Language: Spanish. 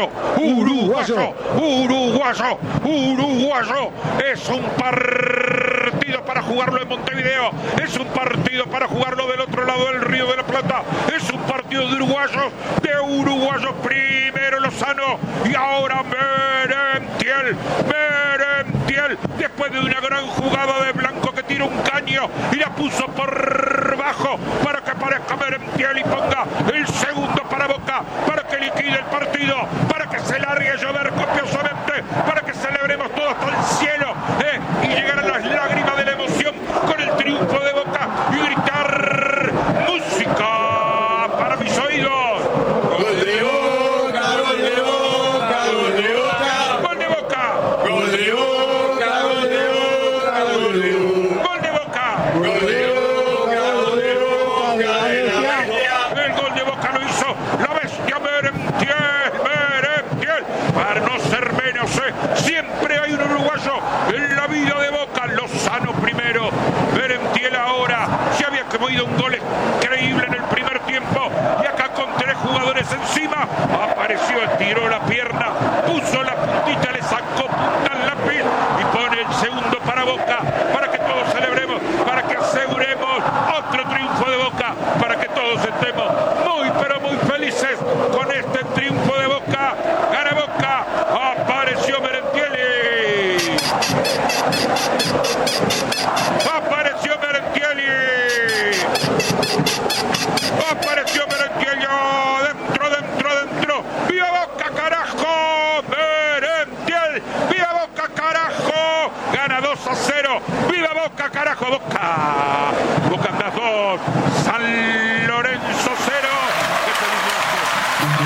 uruguayo. Es un partido para jugarlo en Montevideo. Es un partido para jugarlo del otro lado del Río de la Plata. Es un partido de uruguayos. Primero Lozano y ahora Merentiel. Después de una gran jugada de Blanco que tira un caño y la puso por bajo para que aparezca Merentiel y ponga el segundo para Boca, para que liquide el partido, para que se largue a llover copiosamente, para que celebremos todos hasta el cielo y llegar a las lágrimas de la emoción con el triunfo de Boca y gritar música para mis oídos. Gol de Boca, gol de Boca, gol de Boca. Gol de Boca. Gol de Boca, gol de Boca, gol de Boca. Gol de Boca. Gol de Boca, gol de Boca. El gol de Boca lo hizo la bestia Merentiel. Para no ser menos, siempre hay un uruguayo en la vida de Boca. Lozano primero, Merentiel ahora. Se había comido un gol increíble en el primer tiempo y acá con 3 jugadores encima apareció, estiró la pierna, puso la puntita, le sacó punta al lápiz y pone el segundo para Boca, para que todos celebremos, para que aseguremos otro triunfo de Boca, para que todos estemos muy pero muy felices con este triunfo de Boca. Gana Boca, apareció Merentiel. Apareció Merentiel. Dentro. ¡Viva Boca, carajo! Merentiel. ¡Viva Boca, carajo! Gana 2-0. ¡Viva Boca, carajo! Boca anda 2. San